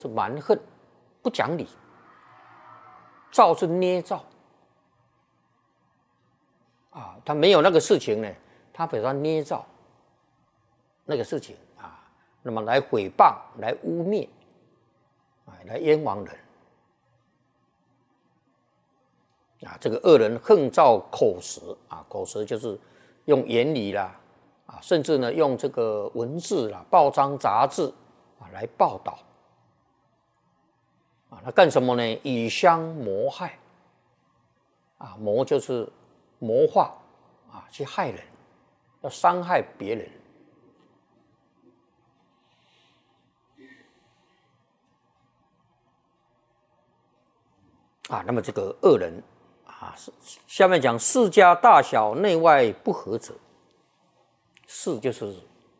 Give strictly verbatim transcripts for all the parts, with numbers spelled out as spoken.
是蛮横，不讲理。造是捏造啊，他没有那个事情呢，他把它捏造那个事情啊，那么来诽谤、来污蔑，啊，来冤枉人啊。这个恶人横造口实啊，口实就是用言语啦啊，甚至呢用这个文字啦、报章杂志啊来报道。啊，那干什么呢？以相谋害，啊，谋就是谋划，啊，去害人，要伤害别人。啊，那么这个恶人，啊，下面讲世家大小内外不和者，世就是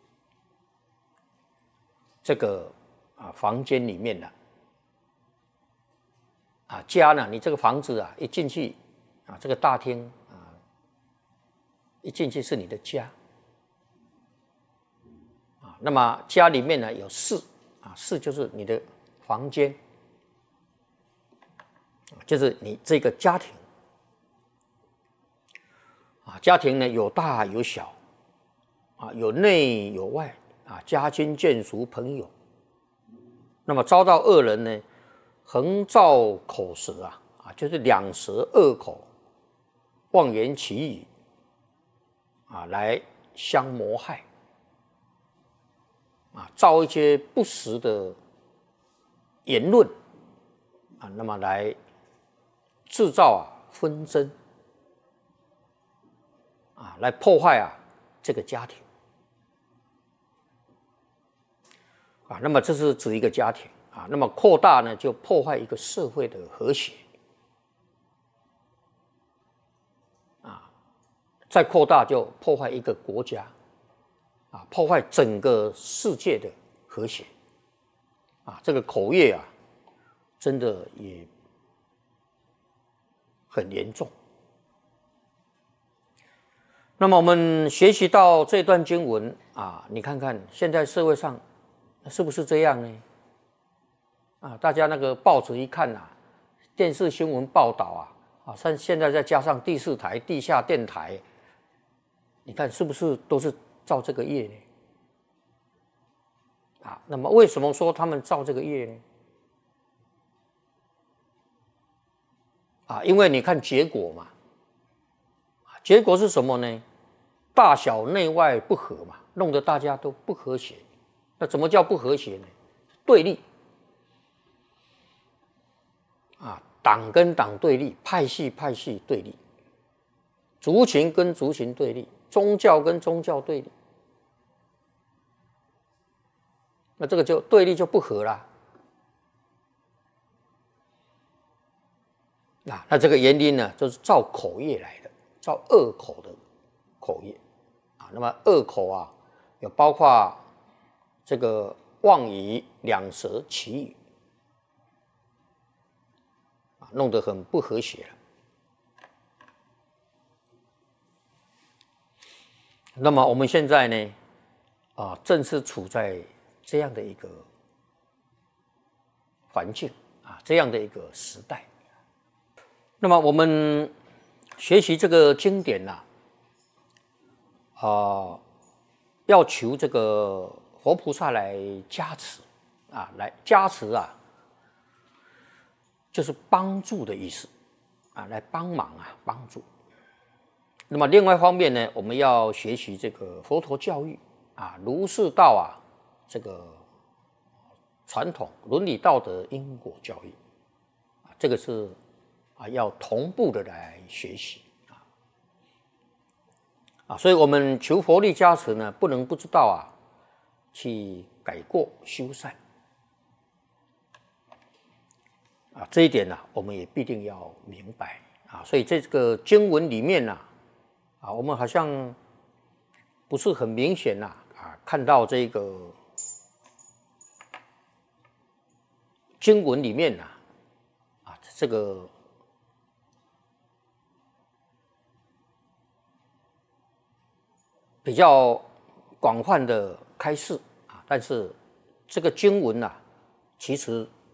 这个啊房间里面的。啊，家呢？你这个房子啊，一进去啊，这个大厅啊，一进去是你的家啊。那么家里面呢有室啊，室就是你的房间，就是你这个家庭啊。家庭呢有大有小啊，有内有外啊，家亲眷属朋友。那么遭到恶人呢？横造口实啊，啊，就是两舌恶口，妄言其语，啊，来相谋害，啊，造一些不实的言论，啊，那么来制造啊纷争，啊，来破坏啊这个家庭，啊，那么这是指一个家庭。啊，那么扩大呢，就破坏一个社会的和谐，啊，再扩大就破坏一个国家，啊，破坏整个世界的和谐，啊，这个口业啊，真的也很严重。那么我们学习到这段经文啊，你看看现在社会上是不是这样呢？啊，大家那个报纸一看啊，电视新闻报道啊，啊，现现在再加上第四台、地下电台，你看是不是都是造这个业呢？啊，那么为什么说他们造这个业呢？啊，因为你看结果嘛，结果是什么呢？大小内外不和嘛，弄得大家都不和谐。那怎么叫不和谐呢？对立。啊，党跟党对立，派系派系对立，族群跟族群对立，宗教跟宗教对立，那这个就对立就不合啦。啊，那这个原因呢，就是造口业来的，造恶口的口业啊。那么恶口啊，有包括这个妄语、两舌、绮语。弄得很不和谐了。那么我们现在呢，啊，正是处在这样的一个环境啊，这样的一个时代。那么我们学习这个经典呐、啊，啊，要求这个佛菩萨来加持啊，来加持啊。就是帮助的意思啊，来帮忙啊，帮助。那么另外一方面呢，我们要学习这个佛陀教育啊，儒释道啊，这个传统伦理道德因果教育啊，这个是啊要同步的来学习啊啊，所以我们求佛力加持呢，不能不知道啊，去改过修善。啊，这一点呢、啊，我们也必定要明白啊。所以这个经文里面呢、啊，啊，我们好像不是很明显呐、啊，啊，看到这个经文里面呐、啊，啊，这个比较广泛的开示啊，但是这个经文呐、啊， 其实